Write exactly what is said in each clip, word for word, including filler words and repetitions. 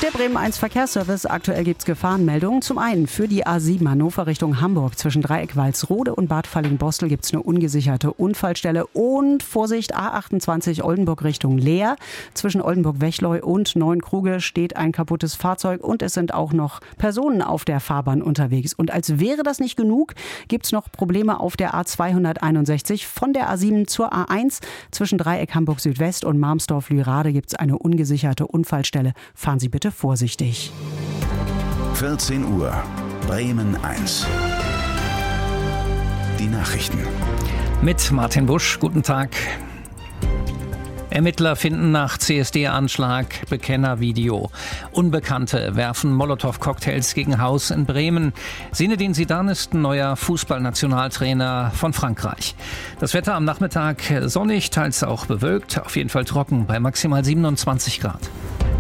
Der Bremen eins Verkehrsservice. Aktuell gibt es Gefahrenmeldungen. Zum einen für die A sieben Hannover Richtung Hamburg. Zwischen Dreieck-Walsrode und Bad Falling-Bostel gibt es eine ungesicherte Unfallstelle. Und Vorsicht, A achtundzwanzig Oldenburg Richtung Leer. Zwischen Oldenburg-Wechleu und Neunkruge steht ein kaputtes Fahrzeug. Und es sind auch noch Personen auf der Fahrbahn unterwegs. Und als wäre das nicht genug, gibt es noch Probleme auf der A zweihunderteinundsechzig. Von der A sieben zur A eins. Zwischen Dreieck Hamburg Südwest und Marmsdorf-Lührade gibt es eine ungesicherte Unfallstelle. Fahren Sie bitte vorsichtig. vierzehn Uhr, Bremen eins. Die Nachrichten. Mit Martin Busch, guten Tag. Ermittler finden nach C S D-Anschlag Bekennervideo. Unbekannte werfen Molotow-Cocktails gegen Haus in Bremen. Zinedine Zidane ist ein neuer Fußballnationaltrainer von Frankreich. Das Wetter am Nachmittag sonnig, teils auch bewölkt, auf jeden Fall trocken bei maximal siebenundzwanzig Grad.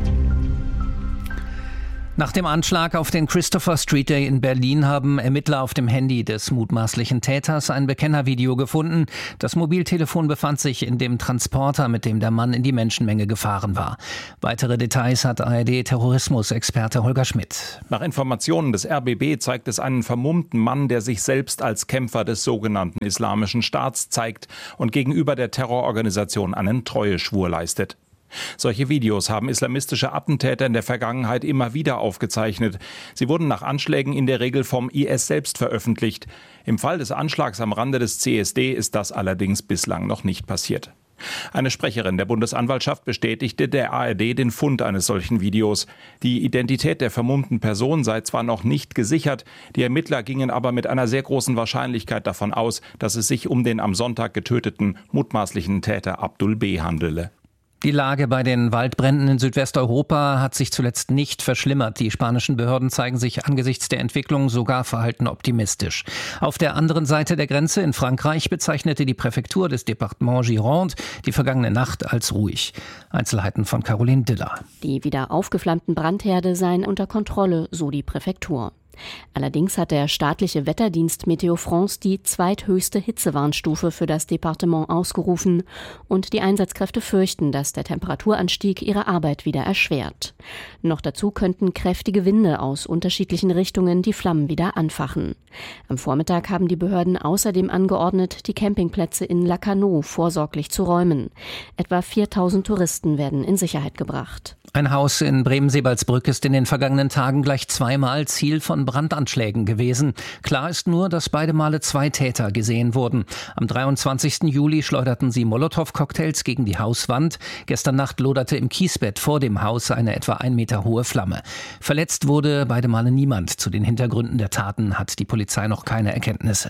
Nach dem Anschlag auf den Christopher Street Day in Berlin haben Ermittler auf dem Handy des mutmaßlichen Täters ein Bekennervideo gefunden. Das Mobiltelefon befand sich in dem Transporter, mit dem der Mann in die Menschenmenge gefahren war. Weitere Details hat A R D-Terrorismus-Experte Holger Schmidt. Nach Informationen des R B B zeigt es einen vermummten Mann, der sich selbst als Kämpfer des sogenannten Islamischen Staats zeigt und gegenüber der Terrororganisation einen Treueschwur leistet. Solche Videos haben islamistische Attentäter in der Vergangenheit immer wieder aufgezeichnet. Sie wurden nach Anschlägen in der Regel vom I S selbst veröffentlicht. Im Fall des Anschlags am Rande des C S D ist das allerdings bislang noch nicht passiert. Eine Sprecherin der Bundesanwaltschaft bestätigte der A R D den Fund eines solchen Videos. Die Identität der vermummten Person sei zwar noch nicht gesichert, die Ermittler gingen aber mit einer sehr großen Wahrscheinlichkeit davon aus, dass es sich um den am Sonntag getöteten mutmaßlichen Täter Abdul B. handele. Die Lage bei den Waldbränden in Südwesteuropa hat sich zuletzt nicht verschlimmert. Die spanischen Behörden zeigen sich angesichts der Entwicklung sogar verhalten optimistisch. Auf der anderen Seite der Grenze in Frankreich bezeichnete die Präfektur des Departements Gironde die vergangene Nacht als ruhig. Einzelheiten von Caroline Diller. Die wieder aufgeflammten Brandherde seien unter Kontrolle, so die Präfektur. Allerdings hat der staatliche Wetterdienst Meteo France die zweithöchste Hitzewarnstufe für das Departement ausgerufen und die Einsatzkräfte fürchten, dass der Temperaturanstieg ihre Arbeit wieder erschwert. Noch dazu könnten kräftige Winde aus unterschiedlichen Richtungen die Flammen wieder anfachen. Am Vormittag haben die Behörden außerdem angeordnet, die Campingplätze in Lacanau vorsorglich zu räumen. Etwa viertausend Touristen werden in Sicherheit gebracht. Ein Haus in Bremen-Sebalsbrück ist in den vergangenen Tagen gleich zweimal Ziel von Brandanschlägen gewesen. Klar ist nur, dass beide Male zwei Täter gesehen wurden. Am dreiundzwanzigsten Juli schleuderten sie Molotow-Cocktails gegen die Hauswand. Gestern Nacht loderte im Kiesbett vor dem Haus eine etwa ein Meter hohe Flamme. Verletzt wurde beide Male niemand. Zu den Hintergründen der Taten hat die Polizei noch keine Erkenntnisse.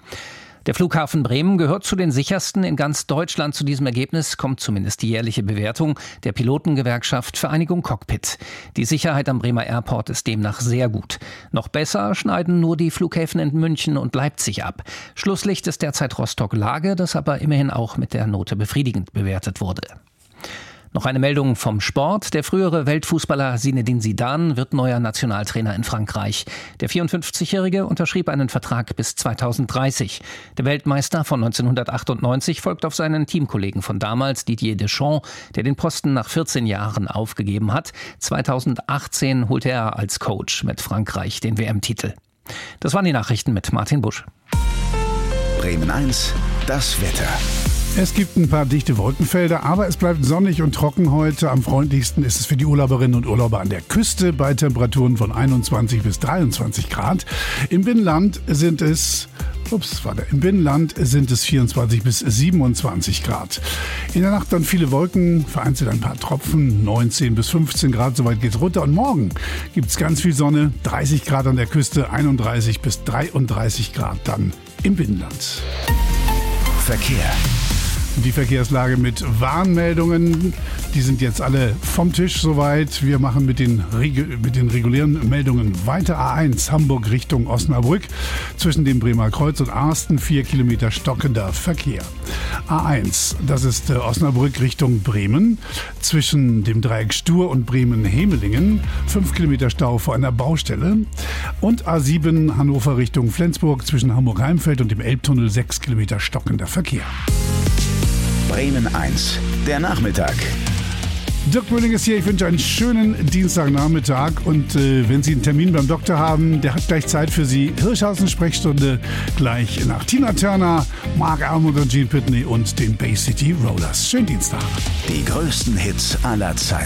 Der Flughafen Bremen gehört zu den sichersten in ganz Deutschland. Zu diesem Ergebnis kommt zumindest die jährliche Bewertung der Pilotengewerkschaft Vereinigung Cockpit. Die Sicherheit am Bremer Airport ist demnach sehr gut. Noch besser schneiden nur die Flughäfen in München und Leipzig ab. Schlusslicht ist derzeit Rostock-Lage, das aber immerhin auch mit der Note befriedigend bewertet wurde. Noch eine Meldung vom Sport. Der frühere Weltfußballer Zinedine Zidane wird neuer Nationaltrainer in Frankreich. Der vierundfünfzigjährige unterschrieb einen Vertrag bis zweitausenddreißig. Der Weltmeister von neunzehnhundertachtundneunzig folgt auf seinen Teamkollegen von damals, Didier Deschamps, der den Posten nach vierzehn Jahren aufgegeben hat. zweitausendachtzehn holte er als Coach mit Frankreich den W M-Titel. Das waren die Nachrichten mit Martin Busch. Bremen eins, das Wetter. Es gibt ein paar dichte Wolkenfelder, aber es bleibt sonnig und trocken heute. Am freundlichsten ist es für die Urlauberinnen und Urlauber an der Küste bei Temperaturen von einundzwanzig bis dreiundzwanzig Grad. Im Binnenland sind es, ups, warte, im Binnenland sind es vierundzwanzig bis siebenundzwanzig Grad. In der Nacht dann viele Wolken, vereinzelt ein paar Tropfen, neunzehn bis fünfzehn Grad, soweit geht's runter. Und morgen gibt's ganz viel Sonne, dreißig Grad an der Küste, einunddreißig bis dreiunddreißig Grad dann im Binnenland. Verkehr. Die Verkehrslage mit Warnmeldungen, die sind jetzt alle vom Tisch soweit. Wir machen mit den, Regu- mit den regulären Meldungen weiter. A eins Hamburg Richtung Osnabrück. Zwischen dem Bremer Kreuz und Arsten vier Kilometer stockender Verkehr. A eins, das ist äh, Osnabrück Richtung Bremen. Zwischen dem Dreieck Stur und Bremen-Hemelingen fünf Kilometer Stau vor einer Baustelle. Und A sieben Hannover Richtung Flensburg zwischen Hamburg-Heimfeld und dem Elbtunnel sechs Kilometer stockender Verkehr. Bremen eins, der Nachmittag. Dirk Böhling ist hier. Ich wünsche einen schönen Dienstagnachmittag. Und äh, wenn Sie einen Termin beim Doktor haben, der hat gleich Zeit für Sie. Hirschhausen-Sprechstunde gleich nach Tina Turner, Mark Almond und Gene Pitney und den Bay City Rollers. Schönen Dienstag. Die größten Hits aller Zeiten.